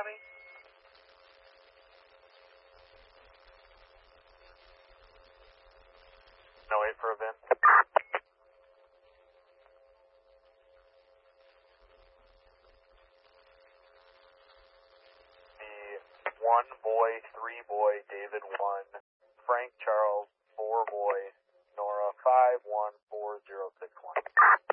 incoming. No, wait for event. The 1 boy, 3 boy, David 1, Frank Charles, 4 boy, Nora 514061.